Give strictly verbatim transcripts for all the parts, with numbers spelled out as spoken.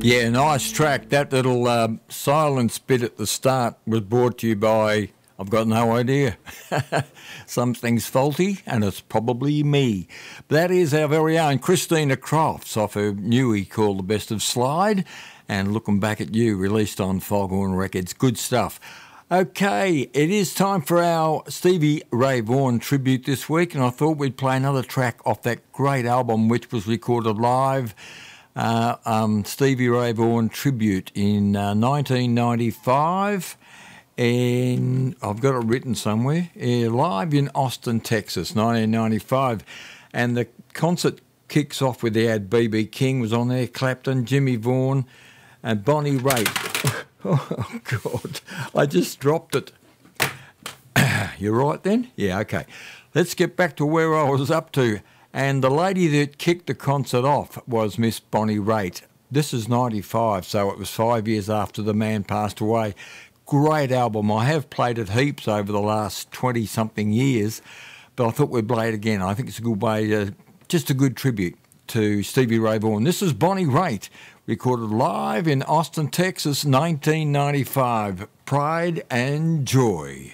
Yeah, nice track. That little um, silence bit at the start was brought to you by, I've got no idea. Something's faulty, and it's probably me. That is our very own Christina Crofts off her newie called The Best of Slide, and Looking Back at You, released on Foghorn Records. Good stuff. Okay, it is time for our Stevie Ray Vaughan tribute this week, and I thought we'd play another track off that great album which was recorded live, uh, um, Stevie Ray Vaughan Tribute in uh, nineteen ninety-five, and I've got it written somewhere, uh, live in Austin, Texas, nineteen ninety-five, and the concert kicks off with the ad B B King was on there, Clapton, Jimmy Vaughan, and Bonnie Raitt. Oh, God, I just dropped it. You right then? Yeah, okay. Let's get back to where I was up to. And the lady that kicked the concert off was Miss Bonnie Raitt. This is ninety-five, so it was five years after the man passed away. Great album. I have played it heaps over the last twenty-something years, but I thought we'd play it again. I think it's a good way, to, just a good tribute to Stevie Ray Vaughan. This is Bonnie Raitt, recorded live in Austin, Texas, nineteen ninety-five. Pride and Joy.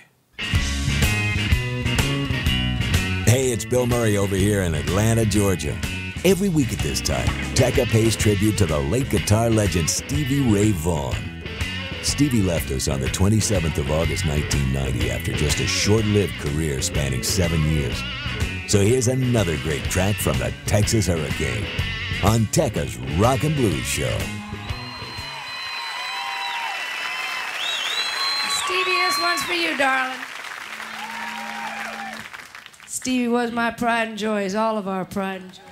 Hey, it's Bill Murray over here in Atlanta, Georgia. Every week at this time, Tekka pays tribute to the late guitar legend Stevie Ray Vaughan. Stevie left us on the twenty-seventh of August, nineteen ninety, after just a short-lived career spanning seven years. So here's another great track from the Texas Hurricane on Tekka's Rock and Blues Show. Stevie, this one's for you, darling. Stevie was my pride and joy, is all of our pride and joy.